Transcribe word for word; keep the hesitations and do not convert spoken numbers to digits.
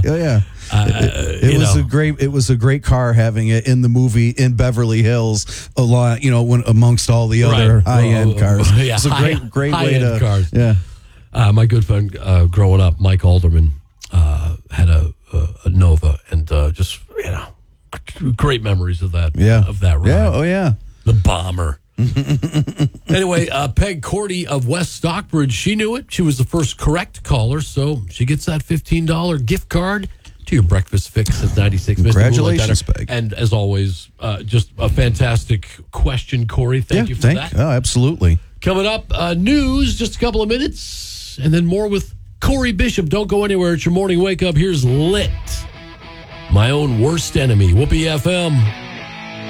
Oh yeah. Uh, it it was know. a great. It was a great car having it in the movie in Beverly Hills, a lot. You know, when amongst all the other Right. high end Well, cars. yeah, it's a high- great, great way high-end to. cars. Yeah. Uh, my good friend uh, growing up, Mike Alderman, uh, had a, a, a Nova, and uh, just you know, great memories of that. Yeah. Of that ride. Yeah. Oh yeah. The bomber. Anyway, uh, Peg Cordy of West Stockbridge, she knew it. She was the first correct caller, so she gets that fifteen dollars gift card to your breakfast fix at ninety-six. Congratulations, Peg. And as always, uh, just a fantastic question, Corey. Thank yeah, you for thank, that. Oh, absolutely. Coming up, uh, news, just a couple of minutes, and then more with Corey Bishop. Don't go anywhere. It's your morning wake up. Here's Lit, my own worst enemy. Whoopee F M.